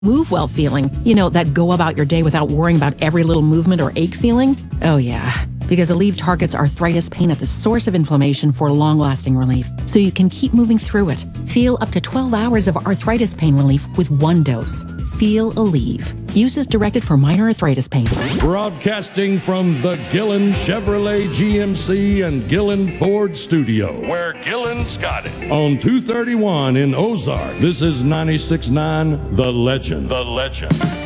Move well feeling. You know, that go about your day without worrying about every little movement or ache feeling? Oh yeah, because Aleve targets arthritis pain at the source of inflammation for long-lasting relief, so you can keep moving through it. Feel up to 12 hours of arthritis pain relief with one dose. Feel Aleve. Use is directed for minor arthritis pain. Broadcasting from the Gillen Chevrolet GMC and Gillen Ford studio, where Gillen's got it. On 231 in Ozark, this is 96.9 The Legend. The Legend.